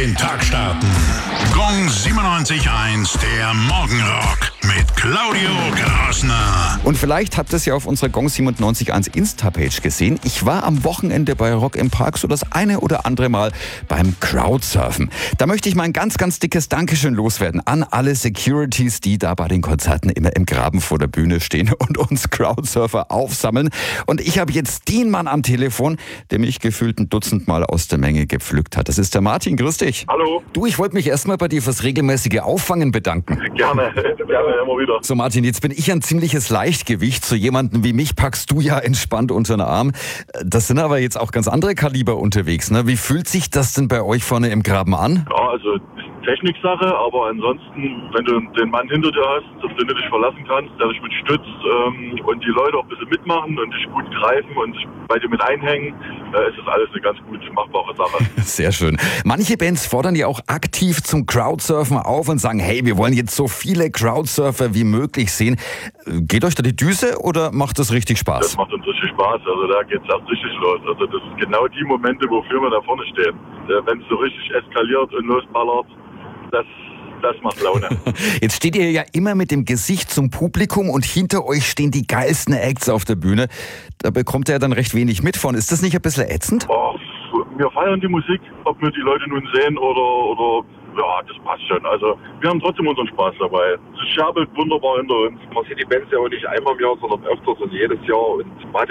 den Tag starten. Gong 97.1, der Morgenrock mit Claudio Krasner. Und vielleicht habt ihr es ja auf unserer Gong 97.1 Insta-Page gesehen. Ich war am Wochenende bei Rock im Park so das eine oder andere Mal beim Crowdsurfen. Da möchte ich mal ein ganz, ganz dickes Dankeschön loswerden an alle Securities, die da bei den Konzerten immer im Graben vor der Bühne stehen und uns Crowdsurfer aufsammeln. Und ich habe jetzt den Mann am Telefon, der mich gefühlt ein Dutzend Mal aus der Menge gepflückt hat. Das ist der Martin. Grüß dich. Hallo. Du, ich wollte mich erstmal bei dir fürs regelmäßige Auffangen bedanken. Gerne immer wieder. So Martin, jetzt bin ich ein ziemliches Leichtgewicht. So jemanden wie mich packst du ja entspannt unter den Arm. Das sind aber jetzt auch ganz andere Kaliber unterwegs, ne? Wie fühlt sich das denn bei euch vorne im Graben an? Ja, also ist Techniksache, aber ansonsten, wenn du den Mann hinter dir hast, auf den du dich verlassen kannst, der dich mit stützt und die Leute auch ein bisschen mitmachen und dich gut greifen und sich bei dir mit einhängen, ist das alles eine ganz gut machbare Sache. Sehr schön. Manche Bands fordern ja auch aktiv zum Crowdsurfen auf und sagen, hey, wir wollen jetzt so viele Crowdsurfer wie möglich sehen. Geht euch da die Düse oder macht das richtig Spaß? Das macht uns richtig Spaß, also da geht's erst richtig los. Also das sind genau die Momente, wofür wir da vorne stehen. Wenn es so richtig eskaliert und losballert, das macht Laune. Jetzt steht ihr ja immer mit dem Gesicht zum Publikum und hinter euch stehen die geilsten Acts auf der Bühne. Da bekommt ihr ja dann recht wenig mit von. Ist das nicht ein bisschen ätzend? Oh, wir feiern die Musik, ob wir die Leute nun sehen oder ja, das passt schon. Also wir haben trotzdem unseren Spaß dabei. Es scherbelt wunderbar hinter uns. Man sieht die Bands ja auch nicht einmal im Jahr, sondern öfters und jedes Jahr. Und man hat